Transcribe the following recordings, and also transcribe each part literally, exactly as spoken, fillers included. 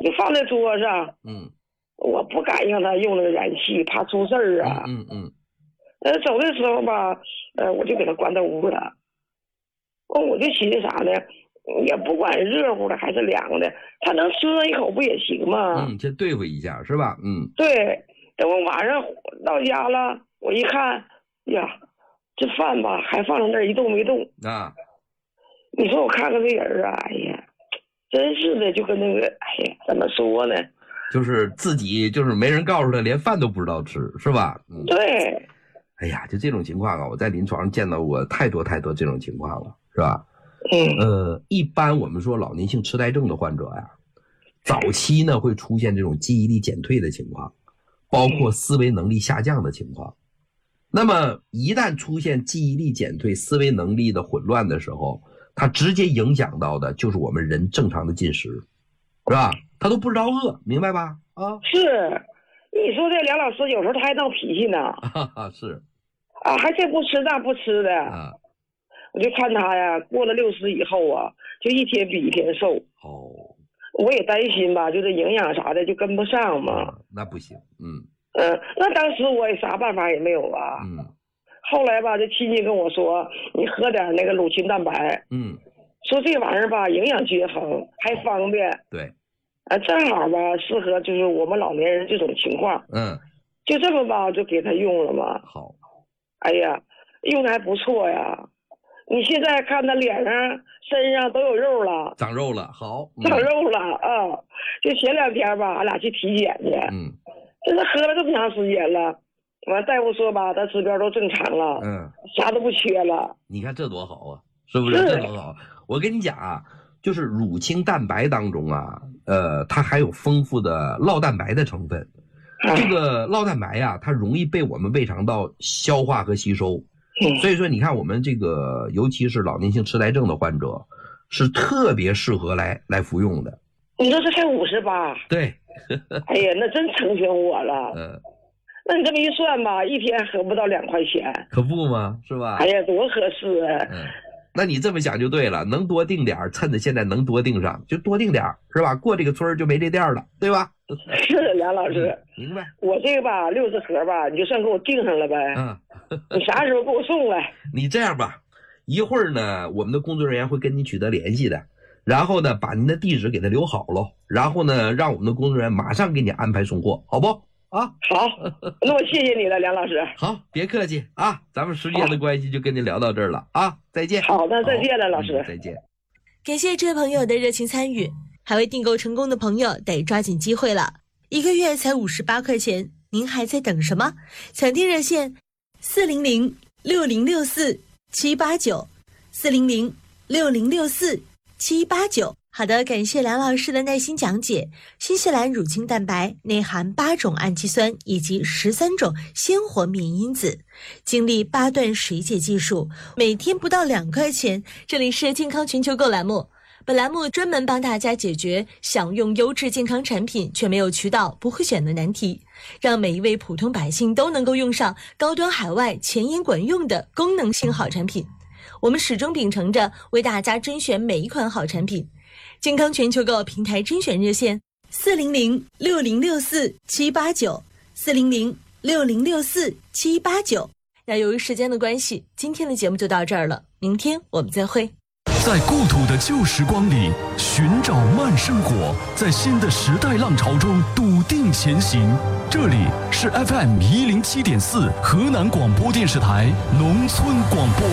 就放在桌上。 嗯， 我不敢让他用那个燃气，怕出事儿啊。 嗯嗯。 呃，走的时候吧，呃，我就给他关到屋了。哦，我就寻思啥呢？也不管热乎的还是凉的，他能吃上一口不也行吗？ 嗯，先对付一下是吧？嗯， 对。等我晚上到家了，我一看，呀，这饭吧还放在那儿一动没动啊。 你说我看看这人啊，哎呀，真是的，就跟那个，哎呀，怎么说呢？ 就是自己就是没人告诉他，连饭都不知道吃，是吧？嗯， 对。 哎呀，就这种情况啊，我在临床上见到过太多太多这种情况了，是吧？ 嗯。 呃，一般我们说老年性痴呆症的患者呀，早期呢会出现这种记忆力减退的情况，包括思维能力下降的情况。那么一旦出现记忆力减退、思维能力的混乱的时候，它直接影响到的就是我们人正常的进食，是吧？他都不知道饿，明白吧？啊， 是。你说这梁老师有时候他还闹脾气呢。 啊，是。 啊，还这不吃那不吃的。 啊， 我就看他呀，过了六十以后啊，就一天比一天瘦。 哦。 我也担心吧，就是营养啥的就跟不上嘛。 啊，那不行。嗯。 嗯、呃，那当时我也啥办法也没有啊。 嗯。 后来吧，这亲戚跟我说，你喝点那个乳清蛋白。 嗯。 说这玩意儿吧，营养均衡，还方便。 对。 啊，正好吧，适合就是我们老年人这种情况。 嗯。 就这么吧，就给他用了嘛。 好。 哎呀，用的还不错呀。你现在看他脸上、身上都有肉了， 长肉了。好。 嗯、长肉了啊！就前两天吧，俺俩去体检去。 嗯。 这是喝了这么长时间了，完大夫说吧，他指标都正常了。 嗯。 啥都不缺了。 你看这多好啊，是不是？这多好！我跟你讲啊，就是乳清蛋白当中啊，呃，它还有丰富的酪蛋白的成分。这个酪蛋白呀、啊，它容易被我们胃肠道消化和吸收，所以说你看我们这个，尤其是老年性痴呆症的患者，是特别适合来来服用的。 你说这才五十八？ 对。 哎呀，那真成全我了。 嗯。 那你这么一算吧，一天合不到两块钱， 可不吗？是吧？ 哎呀，多合适啊！ 嗯。那你这么想就对了，能多订点，趁着现在能多订上就多订点，是吧？过这个村就没这店了，对吧？ 是梁老师、 嗯，明白。 我这个吧，六十盒吧，你就算给我订上了呗。 嗯。 你啥时候给我送来？ 你这样吧，一会儿呢，我们的工作人员会跟你取得联系的，然后呢，把您的地址给他留好了，然后呢，让我们的工作人员马上给你安排送货，好不？啊， 好，那我谢谢你了，梁老师。 好，别客气啊，咱们时间的关系就跟您聊到这儿了啊，再见。 好的，再见了，老师、 嗯。再见。 感谢这位朋友的热情参与，还未订购成功的朋友得抓紧机会了，一个月才五十八块钱，您还在等什么？抢订热线四零零六零六四七八九，四零零六零六四七八九。好的，感谢梁老师的耐心讲解。新西兰乳清蛋白内含八种氨基酸以及十三种鲜活免疫因子，经历八段水解技术，每天不到两块钱。这里是健康全球购栏目，本栏目专门帮大家解决想用优质健康产品却没有渠道、不会选的难题，让每一位普通百姓都能够用上高端海外前沿管用的功能性好产品。我们始终秉承着为大家甄选每一款好产品。健康全球购平台甄选热线四零零六零六四七八九，四零零六零六四七八九。那由于时间的关系，今天的节目就到这儿了，明天我们再会。 在故土的旧时光里寻找慢生活，在新的时代浪潮中笃定前行。这里是 F M 一零七点四河南广播电视台农村广播。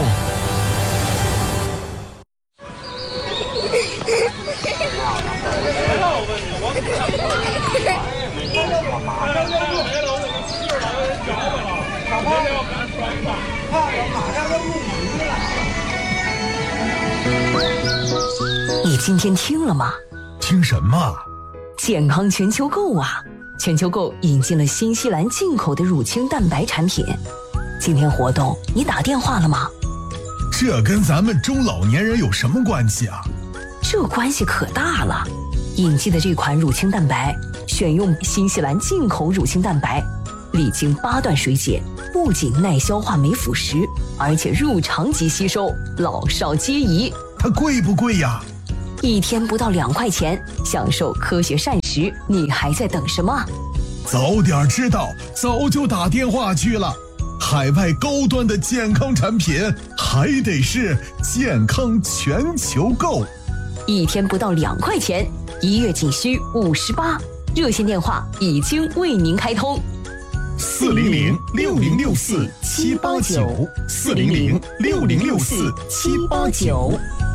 你今天听了吗？ 听什么？ 健康全球购啊！全球购引进了新西兰进口的乳清蛋白产品。今天活动你打电话了吗？ 这跟咱们中老年人有什么关系啊？ 这关系可大了。引进的这款乳清蛋白选用新西兰进口乳清蛋白，历经八段水解，不仅耐消化没腐蚀，而且入肠即吸收，老少皆宜。 它贵不贵呀？ 一天不到两块钱，享受科学膳食。 时，你还在等什么？ 早点知道，早就打电话去了。海外高端的健康产品，还得是健康全球购。 一天不到两块钱，一月仅需五十八。热线电话已经为您开通。 四零零六零六四七八九，四零零六零六四七八九。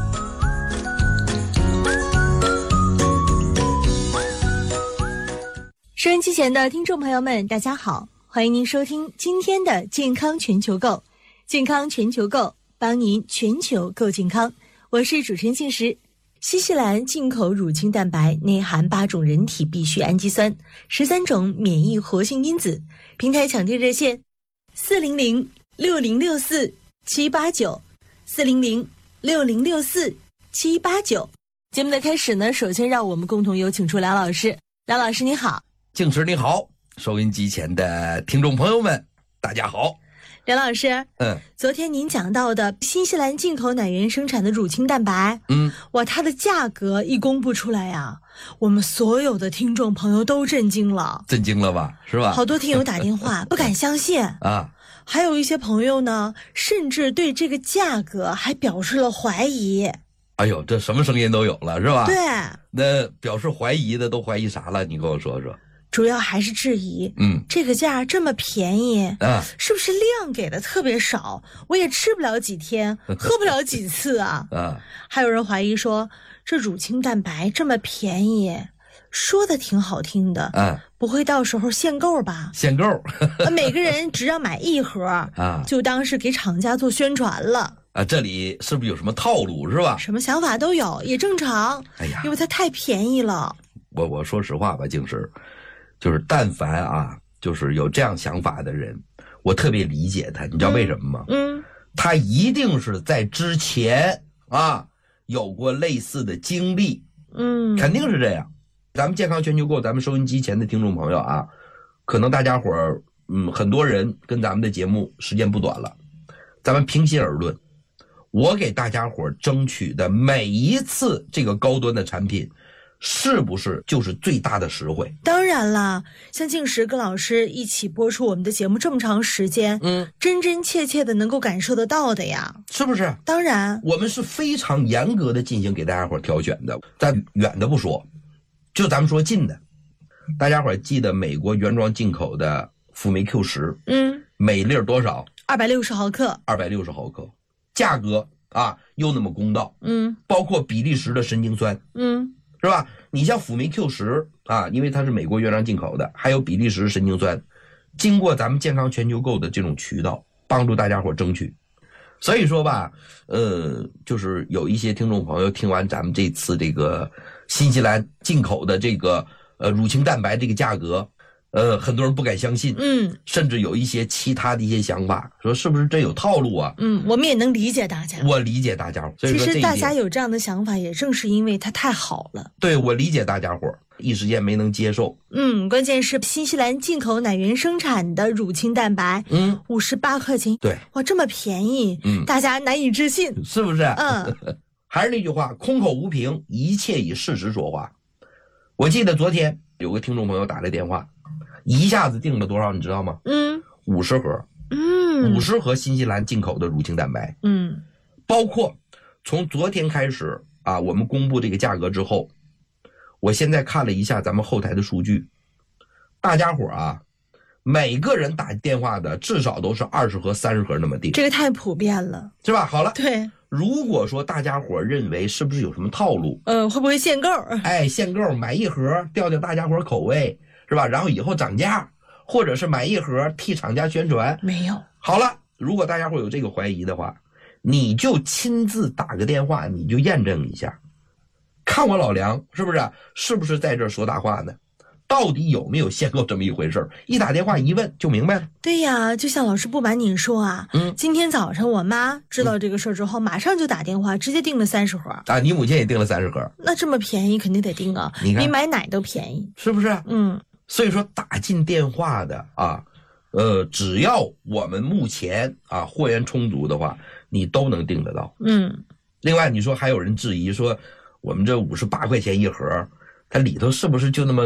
收音机前的听众朋友们，大家好，欢迎您收听今天的健康全球购。健康全球购，帮您全球购健康。我是主持人静时。新西兰进口乳清蛋白内含八种人体必需氨基酸，十三种免疫活性因子。平台抢订热线：四零零六零六四七八九，四零零六零六四七八九。节目的开始呢，首先让我们共同有请出梁老师。梁老师你好。 静时你好，收音机前的听众朋友们，大家好。 梁老师， 嗯， 昨天您讲到的新西兰进口奶源生产的乳清蛋白， 嗯， 哇，它的价格一公布出来呀，我们所有的听众朋友都震惊了， 震惊了吧，是吧？ 好多听友打电话不敢相信啊， 还有一些朋友呢，甚至对这个价格还表示了怀疑。 哎呦，这什么声音都有了，是吧？ 对， 那表示怀疑的都怀疑啥了？你跟我说说。 主要还是质疑， 嗯， 这个价这么便宜， 啊， 是不是量给的特别少？我也吃不了几天，喝不了几次啊！ 啊， 还有人怀疑说，这乳清蛋白这么便宜，说的挺好听的， 啊， 不会到时候限购吧？ 限购， 每个人只要买一盒啊， 就当是给厂家做宣传了。 啊，这里是不是有什么套路，是吧？ 什么想法都有，也正常。 哎呀， 因为它太便宜了。 我我说实话吧，静时。就是但凡啊，就是有这样想法的人，我特别理解他，你知道为什么吗？ 嗯， 他一定是在之前啊有过类似的经历， 嗯， 肯定是这样。咱们健康全球购，咱们收音机前的听众朋友啊，可能大家伙儿，嗯，很多人跟咱们的节目时间不短了，咱们平心而论，我给大家伙儿争取的每一次这个高端的产品。是不是就是最大的实惠？ 当然啦，像静时跟老师一起播出我们的节目这么长时间， 嗯， 真真切切的能够感受得到的呀， 是不是？ 当然， 我们是非常严格的进行给大家伙挑选的。咱远的不说，就咱们说近的，大家伙记得美国原装进口的辅酶 Q 十， 嗯， 每粒多少？ 二百六十毫克， 二百六十毫克，价格啊又那么公道， 嗯， 包括比利时的神经酸， 嗯。 是吧？你像辅酶 Q 十啊，因为它是美国原装进口的，还有比利时神经酸，经过咱们健康全球购的这种渠道，帮助大家伙争取。所以说吧，呃，就是有一些听众朋友听完咱们这次这个新西兰进口的这个呃乳清蛋白这个价格，呃，很多人不敢相信， 嗯， 甚至有一些其他的一些想法，说是不是真有套路啊？ 嗯，我们也能理解大家， 我理解大家。所以说其实大家有这样的想法，也正是因为它太好了。 对，我理解大家伙一时间没能接受。 嗯，关键是新西兰进口奶源生产的乳清蛋白， 嗯， 五十八克斤， 对， 哇，这么便宜， 嗯， 大家难以置信， 是不是？ 嗯， 还是那句话，空口无凭，一切以事实说话。我记得昨天有个听众朋友打来电话。一下子订了多少你知道吗？ 嗯， 五十盒， 嗯， 五十盒新西兰进口的乳清蛋白， 嗯， 包括从昨天开始啊，我们公布这个价格之后，我现在看了一下咱们后台的数据，大家伙啊，每个人打电话的至少都是二十盒、三十盒那么订， 这个太普遍了， 是吧？好了， 对。 如果说大家伙认为是不是有什么套路？ 呃，会不会限购？ 哎，限购买一盒吊吊大家伙口味。是吧？然后以后涨价，或者是买一盒替厂家宣传， 没有。 好了，如果大家会有这个怀疑的话，你就亲自打个电话，你就验证一下，看我老梁是不是是不是在这说大话呢？到底有没有限购这么一回事？一打电话一问就明白了。 对呀，就像老师不瞒您说啊，嗯，今天早上我妈知道这个事儿之后，嗯、马上就打电话，直接订了三十盒。 啊，你母亲也订了三十盒。 那这么便宜，肯定得订啊！ 你看， 比买奶都便宜， 是不是？ 嗯。 所以说打进电话的啊，呃，只要我们目前啊货源充足的话，你都能订得到。 嗯。 另外，你说还有人质疑说，我们这五十八块钱一盒，它里头是不是就那么